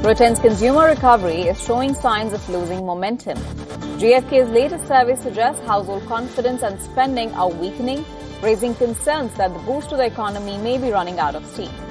Britain's consumer recovery is showing signs of losing momentum. GfK's latest survey suggests household confidence and spending are weakening, raising concerns that the boost to the economy may be running out of steam.